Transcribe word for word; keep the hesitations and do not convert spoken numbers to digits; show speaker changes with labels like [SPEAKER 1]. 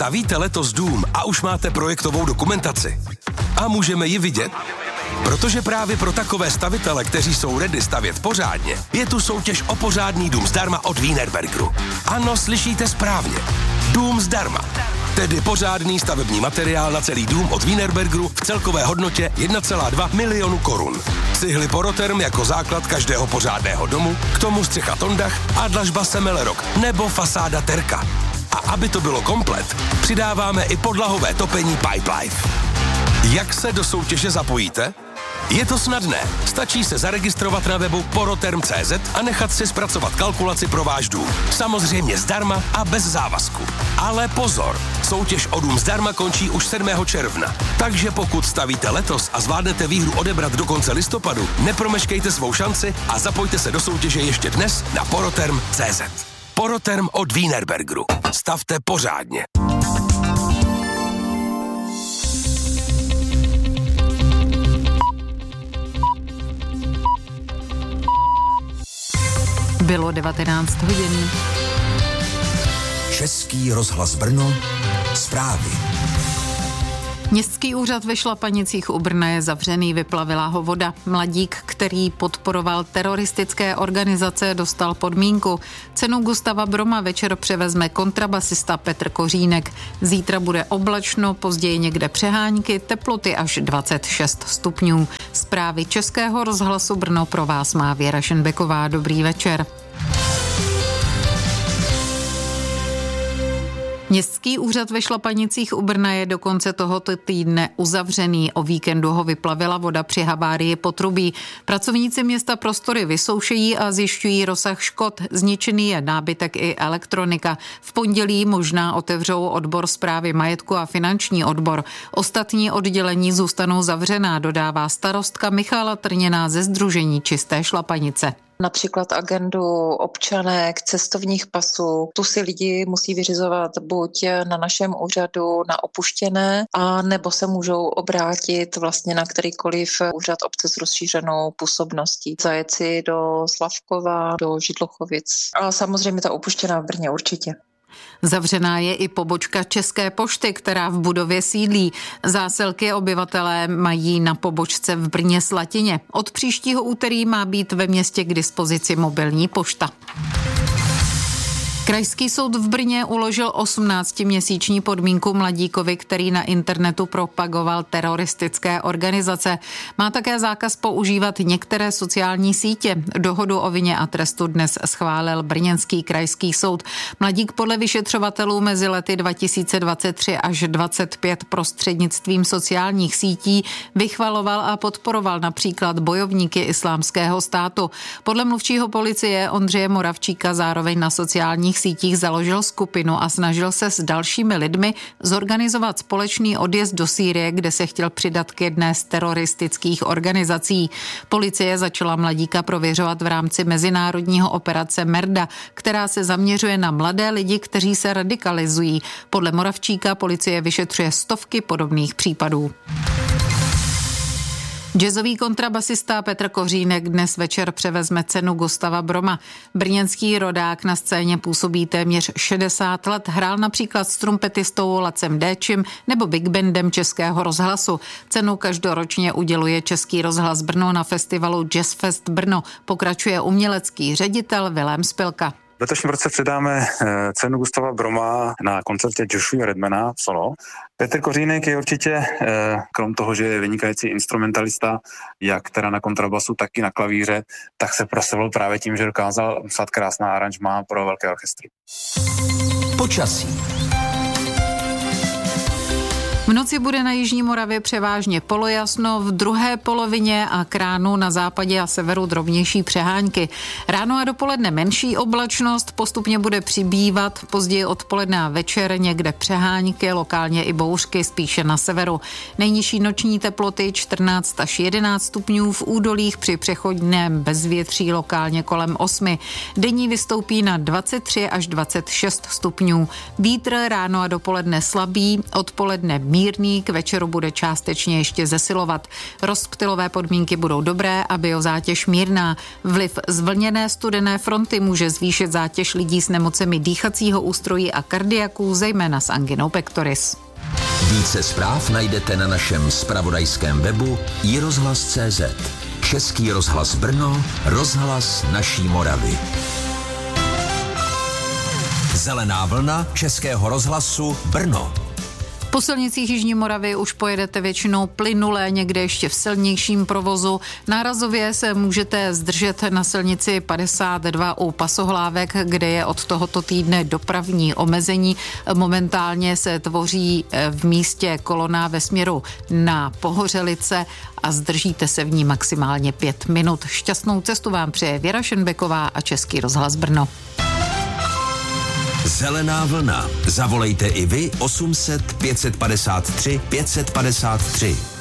[SPEAKER 1] Stavíte letos dům a už máte projektovou dokumentaci? A můžeme ji vidět? Protože právě pro takové stavitele, kteří jsou ready stavět pořádně, je tu soutěž o pořádný dům zdarma od Wienerbergeru. Ano, slyšíte správně. Dům zdarma. Tedy pořádný stavební materiál na celý dům od Wienerbergeru v celkové hodnotě jedna celá dva milionu korun. Cihly Poroterm jako základ každého pořádného domu, k tomu střecha Tondach a dlažba Semelerok nebo fasáda Terka. A aby to bylo komplet, přidáváme i podlahové topení Pipelife. Jak se do soutěže zapojíte? Je to snadné. Stačí se zaregistrovat na webu poroterm tečka cé zet a nechat si zpracovat kalkulaci pro váš dům. Samozřejmě zdarma a bez závazku. Ale pozor, soutěž o dům zdarma končí už sedmého června. Takže pokud stavíte letos a zvládnete výhru odebrat do konce listopadu, nepromeškejte svou šanci a zapojte se do soutěže ještě dnes na poroterm tečka cé zet. Poroterm od Wienerbergeru. Stavte pořádně.
[SPEAKER 2] Bylo devatenáct hodin.
[SPEAKER 3] Český rozhlas Brno, zprávy.
[SPEAKER 2] Městský úřad ve Šlapanicích u Brna je zavřený, vyplavila ho voda. Mladík, který podporoval teroristické organizace, dostal podmínku. Cenu Gustava Broma večer převezme kontrabasista Petr Kořínek. Zítra bude oblačno, později někde přehánky, teploty až dvacet šest stupňů. Zprávy Českého rozhlasu Brno pro vás má Věra Šenbeková. Dobrý večer. Městský úřad ve Šlapanicích u Brna je do konce tohoto týdne uzavřený. O víkendu ho vyplavila voda při havárii potrubí. Pracovníci města prostory vysoušejí a zjišťují rozsah škod. Zničený je nábytek i elektronika. V pondělí možná otevřou odbor správy majetku a finanční odbor. Ostatní oddělení zůstanou zavřená, dodává starostka Michála Trněná ze sdružení Čisté Šlapanice.
[SPEAKER 4] Například agendu občanek, cestovních pasů. Tu si lidi musí vyřizovat buď na našem úřadu na opuštěné, a nebo se můžou obrátit vlastně na kterýkoliv úřad obce s rozšířenou působností. Zajet si do Slavkova, do Židlochovic. A samozřejmě ta opuštěná v Brně určitě.
[SPEAKER 2] Zavřená je i pobočka České pošty, která v budově sídlí. Zásilky obyvatelé mají na pobočce v Brně Slatině. Od příštího úterý má být ve městě k dispozici mobilní pošta. Krajský soud v Brně uložil osmnáctiměsíční podmínku mladíkovi, který na internetu propagoval teroristické organizace. Má také zákaz používat některé sociální sítě. Dohodu o vině a trestu dnes schválil brněnský krajský soud. Mladík podle vyšetřovatelů mezi lety dva tisíce dvacet tři až dvacet pět prostřednictvím sociálních sítí vychvaloval a podporoval například bojovníky Islámského státu. Podle mluvčího policie Ondřeje Moravčíka zároveň na sociálních sítích založil skupinu a snažil se s dalšími lidmi zorganizovat společný odjezd do Sýrie, kde se chtěl přidat k jedné z teroristických organizací. Policie začala mladíka prověřovat v rámci mezinárodního operace Merda, která se zaměřuje na mladé lidi, kteří se radikalizují. Podle Moravčíka policie vyšetřuje stovky podobných případů. Jazzový kontrabasista Petr Kořínek dnes večer převezme cenu Gustava Broma. Brněnský rodák na scéně působí téměř šedesát let, hrál například s trumpetistou Lacem Déčim nebo big bandem Českého rozhlasu. Cenu každoročně uděluje Český rozhlas Brno na festivalu Jazz Fest Brno. Pokračuje umělecký ředitel Vilém Spilka.
[SPEAKER 5] V letošním roce předáme cenu Gustava Broma na koncertě Joshua Redmana solo. Petr Kořínek je určitě, krom toho, že je vynikající instrumentalista, jak teda na kontrabasu, tak i na klavíře, tak se proslavil právě tím, že dokázal psát krásná aranžmá pro velké orchestry.
[SPEAKER 3] Počasí.
[SPEAKER 2] V noci bude na jižní Moravě převážně polojasno, v druhé polovině a k ránu na západě a severu drobnější přehánky. Ráno a dopoledne menší oblačnost, postupně bude přibývat, později odpoledne a večer někde přehánky, lokálně i bouřky, spíše na severu. Nejnižší noční teploty čtrnáct až jedenáct stupňů, v údolích při přechodném bezvětří lokálně kolem osmi. Denní vystoupí na dvacet tři až dvacet šest stupňů. Vítr ráno a dopoledne slabý, odpoledne mírný, k večeru bude částečně ještě zesilovat. Rozptylové podmínky budou dobré a biozátěž mírná. Vliv zvlněné studené fronty může zvýšit zátěž lidí s nemocemi dýchacího ústrojí a kardiaků, zejména s anginou pectoris.
[SPEAKER 3] Více zpráv najdete na našem zpravodajském webu i rozhlas tečka cé zet. Český rozhlas Brno, rozhlas naší Moravy. Zelená vlna Českého rozhlasu Brno.
[SPEAKER 2] Po silnicích Jižní Moravy už pojedete většinou plynule, někde ještě v silnějším provozu. Nárazově se můžete zdržet na silnici padesát dva u Pasohlávek, kde je od tohoto týdne dopravní omezení. Momentálně se tvoří v místě kolona ve směru na Pohořelice a zdržíte se v ní maximálně pět minut. Šťastnou cestu vám přeje Věra Šenbeková a Český rozhlas Brno.
[SPEAKER 3] Zelená vlna. Zavolejte i vy osm set pět set padesát tři pět set padesát tři.